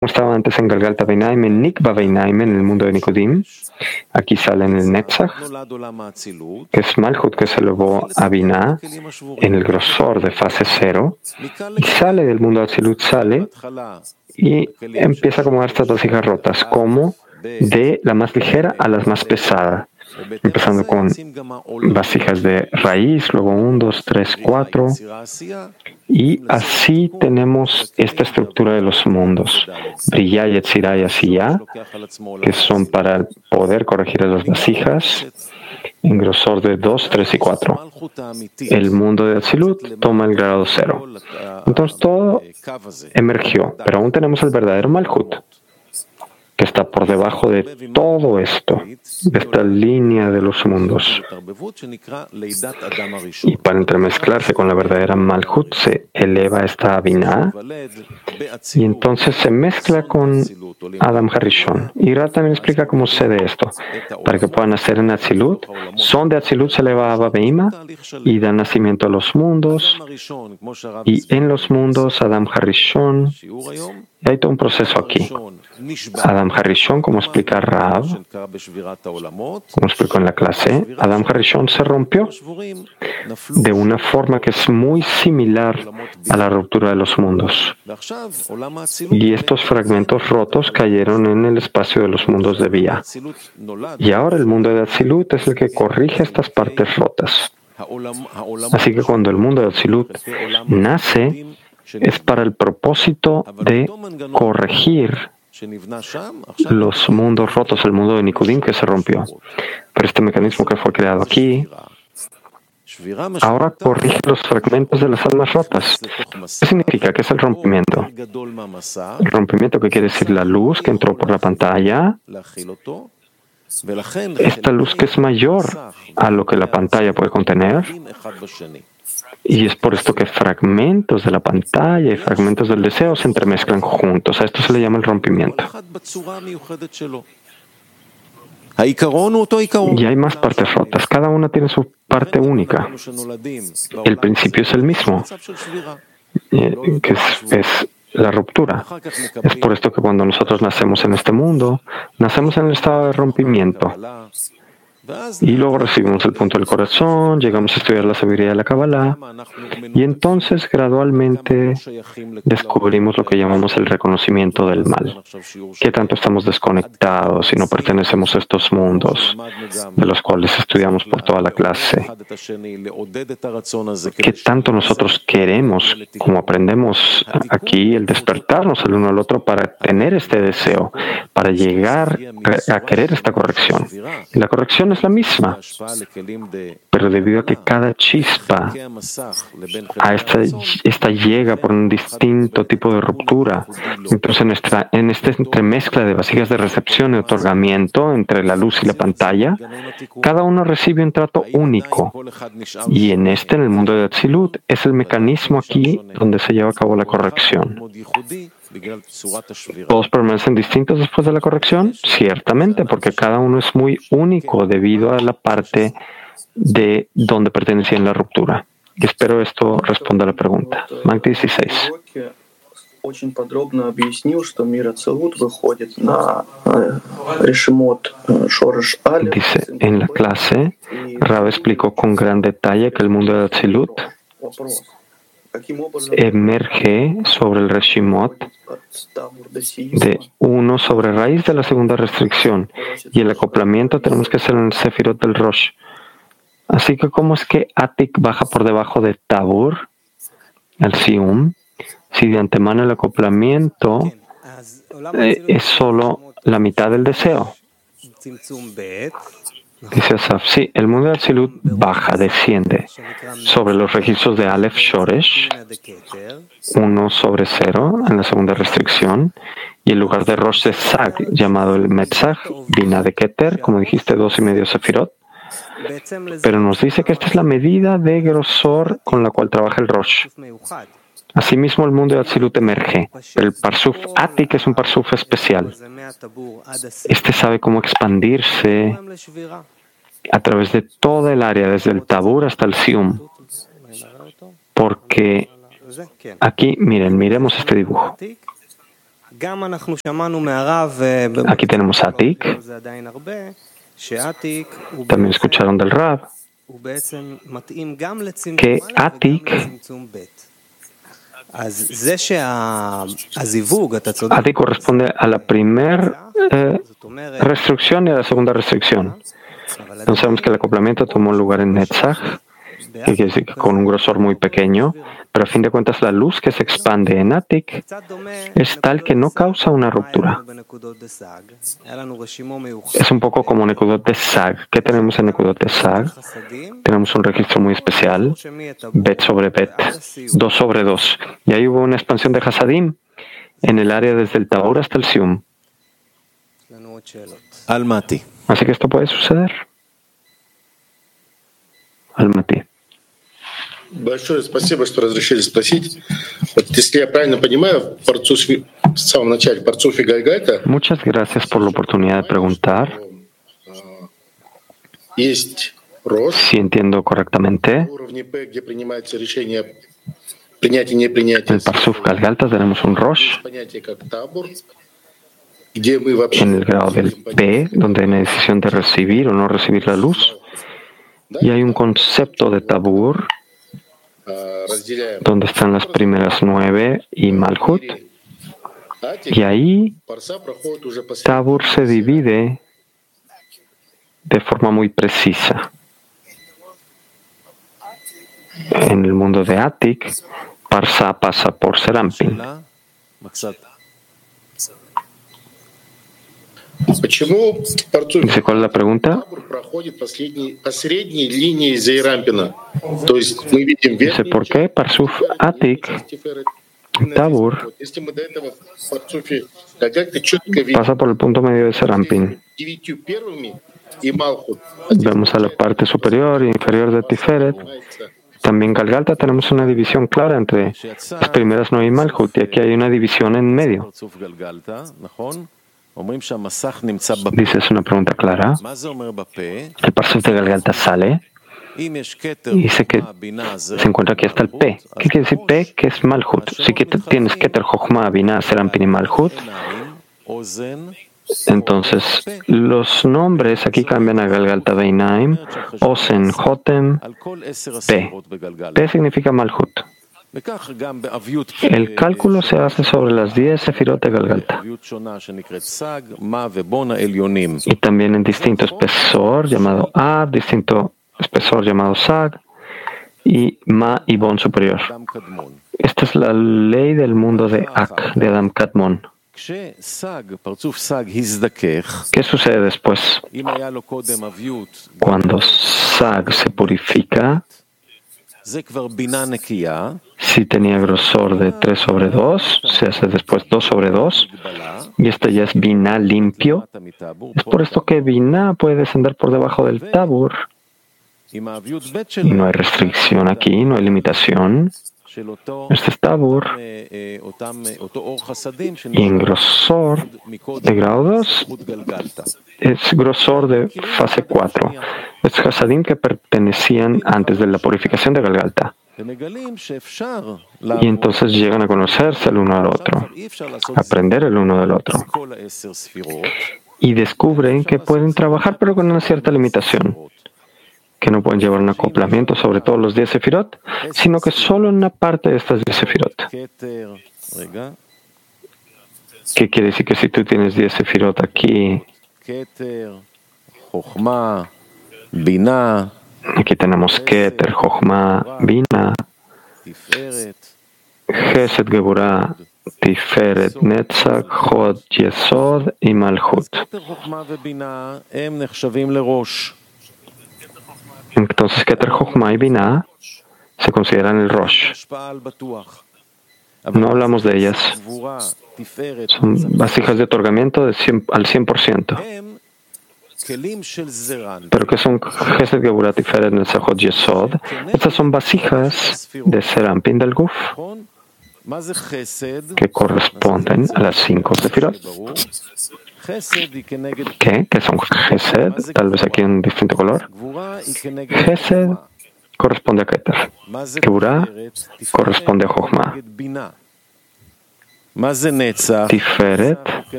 estaba antes en Galgalta Beinaim, en Nikba Beinaim, en el mundo de Nicodim. Aquí sale en el Netzach, que es Malchut, que se elevó a Binah en el grosor de fase 0, y sale del mundo de Atzilut, sale y empieza a acomodar estas vasijas rotas, como de la más ligera a las más pesadas, empezando con vasijas de raíz, luego 1, 2, 3, 4, y así tenemos esta estructura de los mundos, Briyá, Yetzirá y Asiyá, que son para poder corregir a las vasijas en grosor de 2, 3 y 4. El mundo de Atzilut toma el grado 0. Entonces todo emergió, pero aún tenemos el verdadero Malchut, que está por debajo de todo esto, de esta línea de los mundos. Y para entremezclarse con la verdadera Malchut, se eleva esta Binah, y entonces se mezcla con Adam Harishon. Y Ra también explica cómo sucede esto. Para que puedan nacer en Atzilut, son de Atzilut se eleva a Abba Beima y dan nacimiento a los mundos. Y en los mundos, Adam Harishon, y hay todo un proceso aquí. Adam Harishon, como explica Rav, como explicó en la clase, Adam Harishon se rompió de una forma que es muy similar a la ruptura de los mundos. Y estos fragmentos rotos cayeron en el espacio de los mundos de Vía. Y ahora el mundo de Atzilut es el que corrige estas partes rotas. Así que cuando el mundo de Atzilut nace, es para el propósito de corregir los mundos rotos, el mundo de Nicodim que se rompió. Pero este mecanismo que fue creado aquí ahora corrige los fragmentos de las almas rotas. ¿Qué significa? ¿Qué es el rompimiento? El rompimiento, que quiere decir la luz que entró por la pantalla, esta luz que es mayor a lo que la pantalla puede contener. Y es por esto que fragmentos de la pantalla y fragmentos del deseo se entremezclan juntos. A esto se le llama el rompimiento. Y hay más partes rotas. Cada una tiene su parte única. El principio es el mismo, que es la ruptura. Es por esto que cuando nosotros nacemos en este mundo, nacemos en el estado de rompimiento. Y luego recibimos el punto del corazón, llegamos a estudiar la sabiduría de la Kabbalah, y entonces gradualmente descubrimos lo que llamamos el reconocimiento del mal. ¿Qué tanto estamos desconectados y no pertenecemos a estos mundos de los cuales estudiamos por toda la clase? ¿Qué tanto nosotros queremos, como aprendemos aquí, el despertarnos el uno al otro para tener este deseo, para llegar a querer esta corrección? Y la corrección es la misma, pero debido a que cada chispa a esta llega por un distinto tipo de ruptura, entonces en esta entremezcla de vasijas de recepción y otorgamiento entre la luz y la pantalla, cada uno recibe un trato único, y en el mundo de Atzilut, es el mecanismo aquí donde se lleva a cabo la corrección. ¿Todos permanecen distintos después de la corrección? Ciertamente, porque cada uno es muy único debido a la parte de donde pertenecía en la ruptura. Y espero esto responda a la pregunta. Mac 16. Очень подробно объяснил, что мир Ацилут выходит на решимот Шореш Алеф. Dice, en la clase, Rav explicó con gran detalle que el mundo de Atzilut emerge sobre el Reshimot de 1 sobre raíz de la segunda restricción, y el acoplamiento tenemos que hacer en el Sefirot del Rosh. Así que, ¿cómo es que Atik baja por debajo de Tabur, el Sium, si de antemano el acoplamiento es solo la mitad del deseo? Dice Asaf, sí, el mundo de Atzilut baja, desciende sobre los registros de Aleph Shoresh, 1 sobre 0 en la segunda restricción, y el lugar de Rosh de Sag, llamado el Metzach, Binah de Keter, como dijiste, 2,5 Sefirot. Pero nos dice que esta es la medida de grosor con la cual trabaja el Rosh. Asimismo, el mundo de Atzilut emerge. El Parsuf Atik es un Parsuf especial. Este sabe cómo expandirse a través de toda el área, desde el Tabur hasta el Sium. Porque aquí, miremos este dibujo. Aquí tenemos Atik. También escucharon del Rab que Atik corresponde a la primera restricción y a la segunda restricción. Entonces sabemos que el acoplamiento tomó lugar en Netzach, que quiere decir que con un grosor muy pequeño, pero a fin de cuentas la luz que se expande en Atik es tal que no causa una ruptura. Es un poco como Nekudot de Sag. ¿Qué tenemos en Nekudot de Sag? Tenemos un registro muy especial, Bet sobre Bet, 2 sobre 2. Y ahí hubo una expansión de Hasadim en el área desde el Tabur hasta el Sium. Almaty. Así que esto puede suceder. Almaty. Большое спасибо, что разрешили спросить. Вот, если я правильно понимаю, в самом начале Парцуф и Гальгальта. Muchas gracias por la oportunidad de preguntar. Есть рост. Si entiendo correctamente, Уровне П, где принимается решение принятия и непринятия. en el Parsuf Galgalta tenemos un Rosh Понятие как табур, где мы вообще. en el grado del P, donde hay una decisión de recibir o no recibir la luz. Y hay un concepto de Tabur, donde están las primeras 9 y Malhut. Y ahí Tabur se divide de forma muy precisa. En el mundo de Atik, Parsa pasa por Serampin. Dice, ¿cuál es la pregunta? Dice, ¿por qué Parsuf Atik, Tabur, pasa por el punto medio de Serampin? Vemos a la parte superior e inferior de Tiferet. También Galgalta tenemos una división clara entre las primeras 9 y Malhut, y aquí hay una división en medio. Dice, es una pregunta clara. El Parsuf de Galgalta sale y dice que se encuentra aquí hasta el P. ¿Qué quiere decir P? Que es Malhut. Si que tienes Keter, Jochma, Binah, Serampin y Malhut, entonces los nombres aquí cambian a Galgalta Beinaim, Osen, Jotem, P. P significa Malhut. El cálculo se hace sobre las 10 sefirot de Galgalta. Y también en distinto espesor llamado A, distinto espesor llamado Sag, y Ma y Bon superior. Esta es la ley del mundo de Ak, de Adam Kadmon. ¿Qué sucede después? Cuando Sag se purifica, si tenía grosor de 3 sobre 2, se hace después 2 sobre 2, y esto ya es Binah limpio. Es por esto que Binah puede descender por debajo del Tabur, y no hay restricción aquí, no hay limitación. Este es Tabur, y en grosor de grado 2 es grosor de fase 4. Es Hasadim que pertenecían antes de la purificación de Galgalta. Y entonces llegan a conocerse el uno al otro, aprender el uno del otro. Y descubren que pueden trabajar pero con una cierta limitación, que no pueden llevar un acoplamiento sobre todos los 10 sefirot, sino que solo en una parte de estas 10 sefirot. ¿Qué quiere decir? Que si tú tienes 10 sefirot aquí, aquí tenemos Keter, Jochma, Binah, Chesed, Geburah, Tiferet, Netzach, Hod, Yesod y Malhut. Entonces, Keter, Jochma y Binah se consideran el Rosh. No hablamos de ellas. Son vasijas de otorgamiento al 100%. Pero que son Chesed, Geburah, Tiferet, Netzach, Hod, Yesod. Estas son vasijas de Serampin del Guf, que corresponden a las 5 sefirot. ¿Qué? ¿Qué son Chesed? Tal vez aquí en distinto color. Chesed corresponde a Keter. Geburah corresponde a Jochma. Tiferet